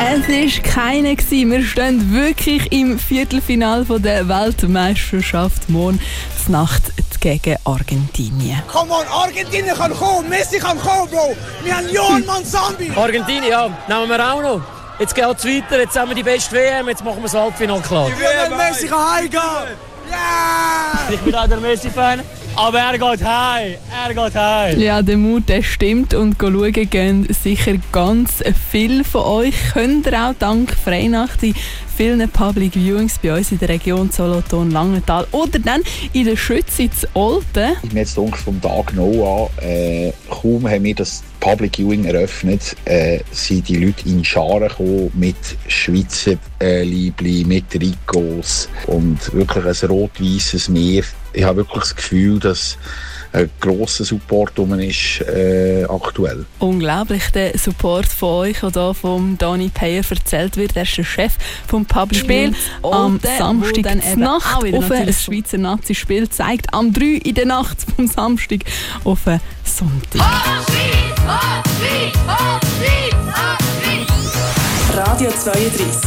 Es war keiner. Wir stehen wirklich im Viertelfinale der Weltmeisterschaft morgen Nacht gegen Argentinien. Come on, Argentinien kann kommen, Messi kann kommen, Bro. Wir haben Johan Mansambi. Argentinien, ja, nehmen wir auch noch. Jetzt geht es weiter, jetzt haben wir die beste WM, jetzt machen wir das Halbfinale klar. Messi kann heimgehen. Ja! Ich bin auch der Messi-Fan, aber er geht heim. Ja, der Mut, der stimmt und schauen gehen sicher ganz viele von euch. Könnt ihr auch dank Freinacht in vielen Public Viewings bei uns in der Region Solothurn-Langenthal oder dann in der Schütze zu Olten. Ich mir jetzt vom Tag noch an, kaum haben wir das Public Viewing eröffnet, sind die Leute in Scharen gekommen mit Schweizer Liebli, mit Trikots und wirklich ein rot-weißes Meer. Ich habe wirklich das Gefühl, dass ein grosser Support ist aktuell. Unglaublich, der Support von euch, der hier von Dani Peyer erzählt wird. Er ist der Chef vom Public Spiel. Am Samstag in der Nacht auf ein Schweizer Nazi-Spiel zeigt am 3 in der Nacht vom Samstag auf einen Sonntag. Radio 32